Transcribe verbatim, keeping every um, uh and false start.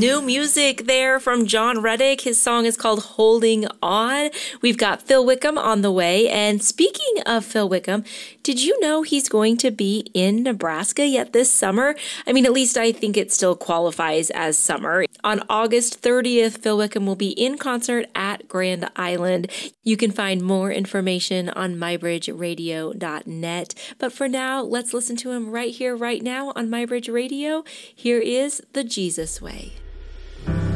New music there from John Reddick. His song is called Holding On. We've got Phil Wickham on the way. And speaking of Phil Wickham, did you know he's going to be in Nebraska yet this summer? I mean, at least I think it still qualifies as summer. On August thirtieth, Phil Wickham will be in concert at Grand Island. You can find more information on my bridge radio dot net. But for now, let's listen to him right here, right now on MyBridge Radio. Here is The Jesus Way.